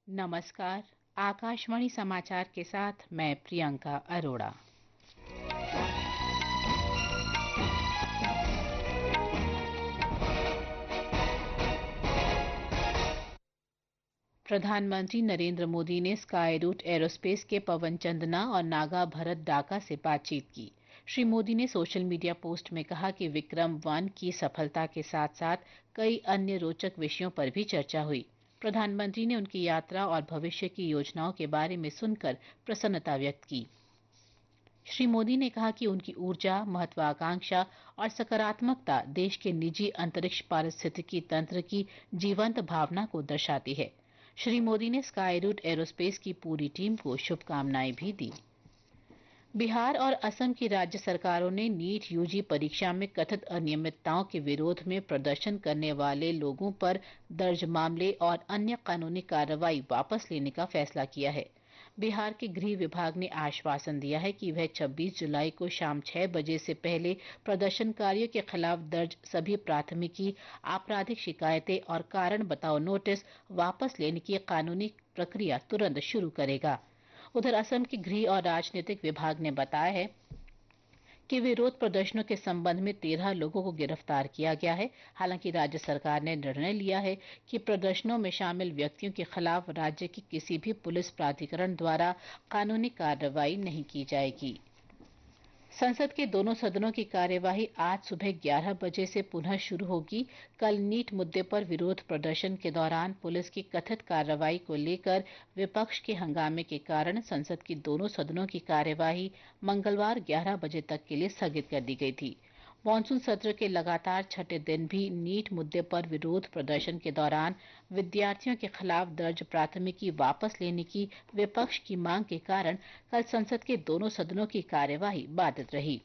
नमस्कार। आकाशवाणी समाचार के साथ मैं प्रियंका अरोड़ा। प्रधानमंत्री नरेंद्र मोदी ने स्काई रूट एरोस्पेस के पवन चंदना और नागा भरत डाका से बातचीत की। श्री मोदी ने सोशल मीडिया पोस्ट में कहा कि विक्रम-1 की सफलता के साथ-साथ कई अन्य रोचक विषयों पर भी चर्चा हुई। प्रधानमंत्री ने उनकी यात्रा और भविष्य की योजनाओं के बारे में सुनकर प्रसन्नता व्यक्त की। श्री मोदी ने कहा कि उनकी ऊर्जा, महत्वाकांक्षा और सकारात्मकता देश के निजी अंतरिक्ष पारिस्थितिकी तंत्र की जीवंत भावना को दर्शाती है। श्री मोदी ने स्काई रूट एरोस्पेस की पूरी टीम को शुभकामनाएं भी दी। बिहार और असम की राज्य सरकारों ने नीट यूजी परीक्षा में कथित अनियमितताओं के विरोध में प्रदर्शन करने वाले लोगों पर दर्ज मामले और अन्य कानूनी कार्रवाई वापस लेने का फैसला किया है। बिहार के गृह विभाग ने आश्वासन दिया है कि वह 26 जुलाई को शाम 6 बजे से पहले प्रदर्शनकारियों के खिलाफ दर्ज सभी प्राथमिकी, आपराधिक शिकायतें और कारण बताओ नोटिस वापस लेने की कानूनी प्रक्रिया तुरंत शुरू करेगा। उधर असम के गृह और राजनीतिक विभाग ने बताया है कि विरोध प्रदर्शनों के संबंध में 13 लोगों को गिरफ्तार किया गया है। हालांकि राज्य सरकार ने निर्णय लिया है कि प्रदर्शनों में शामिल व्यक्तियों के खिलाफ राज्य के किसी भी पुलिस प्राधिकरण द्वारा कानूनी कार्रवाई नहीं की जाएगी। संसद के दोनों सदनों की कार्यवाही आज सुबह 11 बजे से पुनः शुरू होगी। कल नीट मुद्दे पर विरोध प्रदर्शन के दौरान पुलिस की कथित कार्रवाई को लेकर विपक्ष के हंगामे के कारण संसद की दोनों सदनों की कार्यवाही मंगलवार 11 बजे तक के लिए स्थगित कर दी गई थी। मानसून सत्र के लगातार छठे दिन भी नीट मुद्दे पर विरोध प्रदर्शन के दौरान विद्यार्थियों के खिलाफ दर्ज प्राथमिकी वापस लेने की विपक्ष की मांग के कारण कल संसद के दोनों सदनों की कार्यवाही बाधित रही।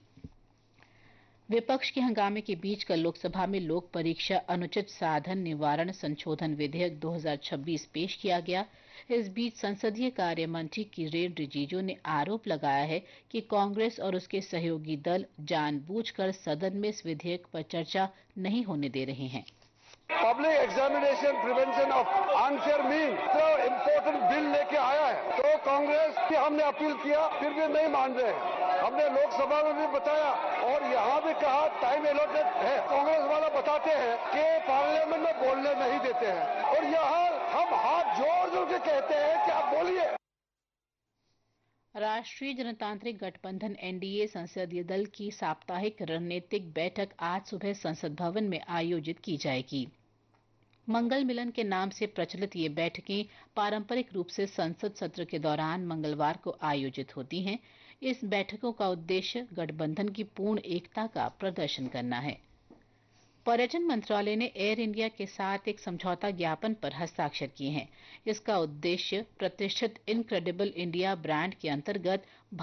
विपक्ष के हंगामे के बीच कल लोकसभा में लोक परीक्षा अनुचित साधन निवारण संशोधन विधेयक 2026 पेश किया गया। इस बीच संसदीय कार्य मंत्री किरेन रिजिजू ने आरोप लगाया है कि कांग्रेस और उसके सहयोगी दल जानबूझकर सदन में इस विधेयक पर चर्चा नहीं होने दे रहे हैं। Public examination prevention of unfair mean तो इम्पोर्टेंट बिल लेके आया है, तो कांग्रेस की हमने अपील किया, फिर भी नहीं मान रहे हैं। हमने लोकसभा में भी बताया और यहाँ भी कहा टाइम अलॉटेड है। कांग्रेस वाला बताते हैं कि पार्लियामेंट में बोलने नहीं देते हैं और यहाँ हम हाथ जोड़ जोड़ के कहते हैं कि आप बोलिए। राष्ट्रीय जनतांत्रिक गठबंधन एनडीए संसदीय दल की साप्ताहिक रणनीतिक बैठक आज सुबह संसद भवन में आयोजित की जाएगी। मंगल मिलन के नाम से प्रचलित ये बैठकें पारंपरिक रूप से संसद सत्र के दौरान मंगलवार को आयोजित होती हैं। इस बैठकों का उद्देश्य गठबंधन की पूर्ण एकता का प्रदर्शन करना है। पर्यटन मंत्रालय ने एयर इंडिया के साथ एक समझौता ज्ञापन पर हस्ताक्षर किए हैं। इसका उद्देश्य प्रतिष्ठित इनक्रेडिबल इंडिया ब्रांड के अंतर्गत